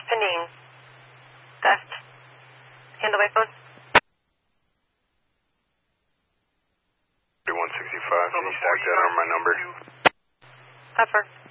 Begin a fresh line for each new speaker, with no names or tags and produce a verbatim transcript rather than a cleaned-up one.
pending theft. Handle by phone.
one sixty-five, can you stack that on my number?
Pepper.